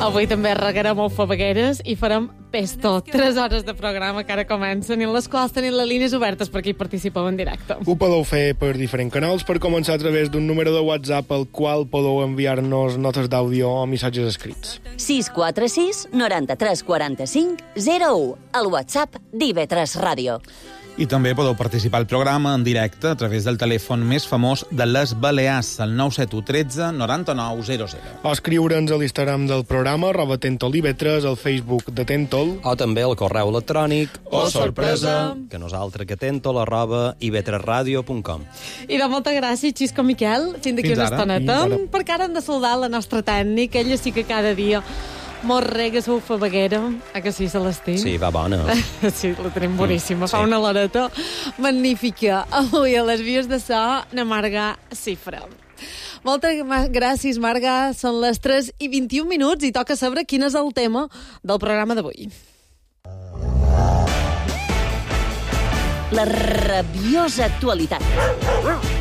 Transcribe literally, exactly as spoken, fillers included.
Avui també regarem el Fabagueres i farem pesto. Tres hores de programa que ara comencen i en les quals tenim les línies obertes per qui participeu en directe. Ho podeu fer per diferents canals, per començar a través d'un número de WhatsApp al qual podeu enviar-nos notes d'àudio o missatges escrits. sis quatre sis noranta tres quaranta cinc zero u, el WhatsApp d'I V tres Ràdio. I també podeu participar al programa en directe a través del telèfon més famós de les Balears, el nou set u tretze noranta-nou zero zero. O escriure'ns a l'Instagram del programa, arroba Tentol I V tres, al Facebook de Tentol, o també al correu electrònic, o sorpresa, que nosaltres que tentol arroba i v tres radio punt com. I de molta gràcia, Xisco Miquel, fins d'aquí Fins una ara. estoneta, Fins ara. perquè ara hem de saludar la nostra tècnica, ella sí que cada dia mos rega la fabaguera, a que sí, Celestí? Sí, va bona. Sí, la tenim boníssima, fa Sí. una loreta magnífica. Avui a les vies de so, na Marga Cifra. Moltes gràcies, Marga. Són les tres i vint-i-un minuts i toca saber quin és el tema del programa d'avui. La rabiosa actualitat.